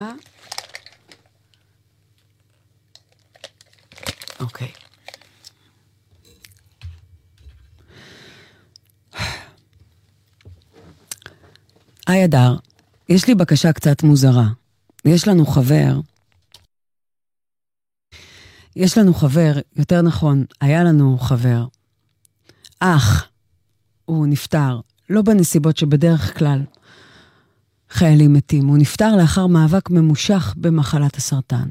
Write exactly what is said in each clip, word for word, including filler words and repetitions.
אוקיי. היי אדר, יש לי בקשה קצת מוזרה. יש לנו חבר, יש לנו חבר, יותר נכון, היה לנו חבר, אח, הוא נפטר, לא בנסיבות שבדרך כלל חיילים מתים, הוא נפטר לאחר מאבק ממושך במחלת הסרטן.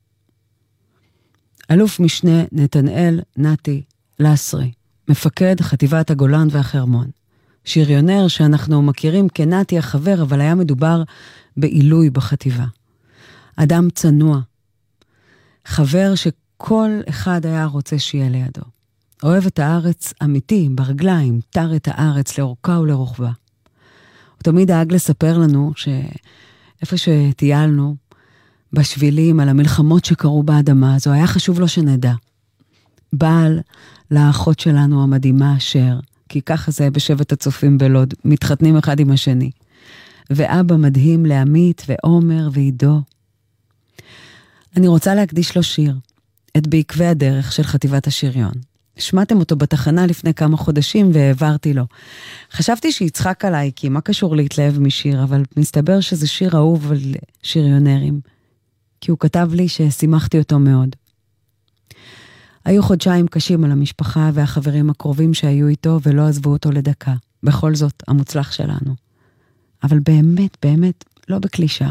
אלוף משנה נתנאל נתי לסרי, מפקד חטיבת הגולן והחרמון. שריונר שאנחנו מכירים כנתי החבר, אבל היה מדובר בעילוי בחטיבה. אדם צנוע. חבר שכל אחד היה רוצה שיהיה לידו. אוהב את הארץ אמיתי, ברגליים, תר את הארץ לאורכה ולרוחבה. הוא תמיד דאג לספר לנו שאיפה שטיילנו, בשבילים, על המלחמות שקרו באדמה הזו, היה חשוב לו שנדע. בעל לאחות שלנו המדהימה אשר, כי ככה זה בשבט הצופים בלוד, מתחתנים אחד עם השני. ואבא מדהים לעמית ועומר ועידו. אני רוצה להקדיש לו שיר, את בעקבי הדרך של חטיבת השריון. שמעתם אותו בתחנה לפני כמה חודשים והעברתי לו. חשבתי שיצחק עליי, כי מה קשור להתלהב משיר, אבל מסתבר שזה שיר אהוב על שריונרים. כי הוא כתב לי ששימחתי אותו מאוד. היו חודשיים קשים על המשפחה והחברים הקרובים שהיו איתו ולא עזבו אותו לדקה. בכל זאת, המוצלח שלנו. אבל באמת, באמת, לא בקלישה.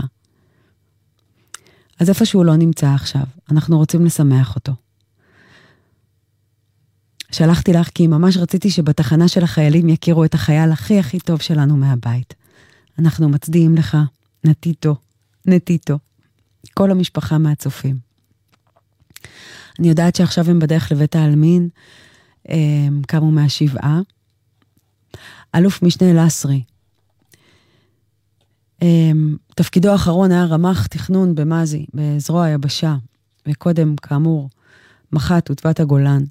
אז איפה שהוא לא נמצא עכשיו, אנחנו רוצים לשמח אותו. שלחתי לך כי ממש רציתי שבתחנה של החיילים יכירו את החייל הכי הכי טוב שלנו מהבית. אנחנו מצדיעים לך, נטיטו, נטיטו. כל המשפחה מהצופים. אני יודעת שעכשיו הם בדרך לבית העלמין, הם קמו מהשבעה. אלוף משנה לסרי. תפקידו האחרון היה רמ"ח תכנון במזי, בזרוע היבשה, וקודם, כאמור, מח"ט ותבת הגולן.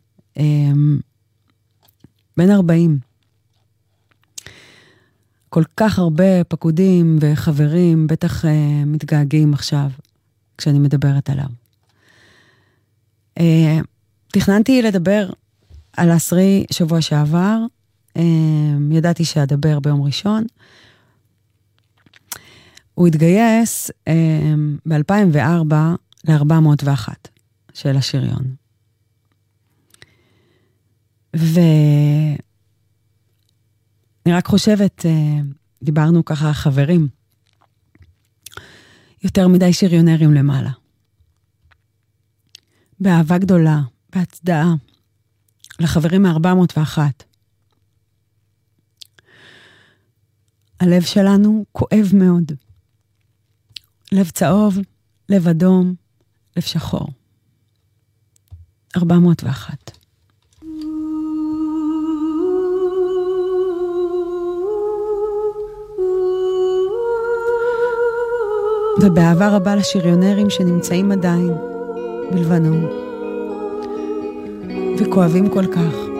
בן ארבעים. כל כך הרבה פקודים וחברים, בטח מתגעגעים עכשיו, כשאני מדברת עליו. תכננתי לדבר על לסרי שבוע שעבר, ידעתי שאדבר ביום ראשון. הוא התגייס ב-אלפיים וארבע ל-ארבע מאות ואחת של השריון. ואני רק חושבת, דיברנו ככה חברים, יותר מדי שריונרים למעלה. באהבה גדולה, בהצדעה, לחברים מ-ארבע מאות ואחת. הלב שלנו כואב מאוד. לב צהוב, לב אדום, לב שחור. ארבע מאות ואחת. ובאהבה רבה לשריונרים שנמצאים עדיין בלבנון וכואבים כל כך.